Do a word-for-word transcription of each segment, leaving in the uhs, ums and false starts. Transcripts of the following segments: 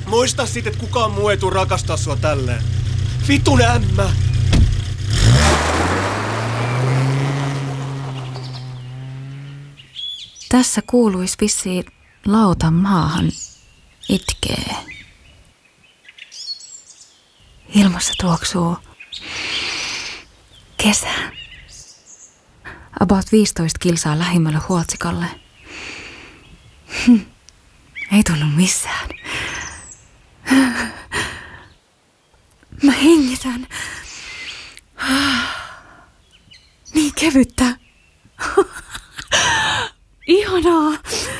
Muista sit, et kukaan muu ei tuu rakastaa sua tälleen. Vitun ämmä! Tässä kuuluis vissiin lauta maahan itkee. Ilmassa tuoksuu kesä. About viisitoista kilsaa lähimmälle huoltsikalle. Hm. Ei tullut missään. Mä hengitän. Niin kevyttä. Ihanaa.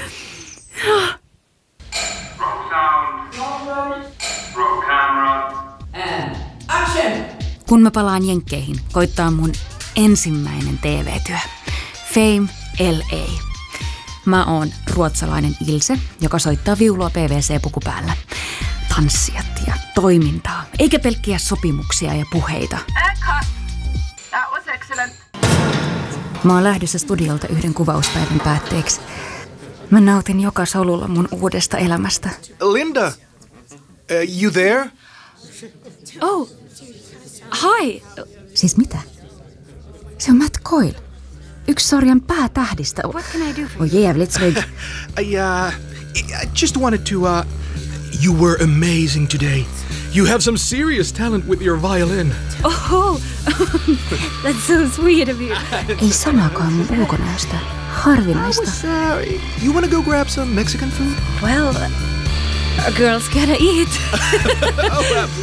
Rock sound. Rock camera. And action! Kun mä palaan Jenkkeihin, koittaa mun ensimmäinen T V-työ. Fame L A. Mä oon ruotsalainen Ilse, joka soittaa viulua P V C-puku päällä. Tanssijat ja toimintaa, eikä pelkkiä sopimuksia ja puheita. That was excellent. Mä oon lähdössä studiolta yhden kuvauspäivän päätteeksi. Mä nautin joka solulla mun uudesta elämästä. Linda, uh, you there? Oh, hi. Siis mitä? Se on Matt Coyle. Yksi sarjan päätähdistä. What can I do for you? Oh yeah, let's make... I, uh, I just wanted to, uh, you were amazing today. You have some serious talent with your violin. Oh, that's so sweet of you. Ei sanakaan mun ulkonäöstä. Harvinaista. Was, uh, you wanna go grab some Mexican food? Well, a girl's gotta eat. Oh,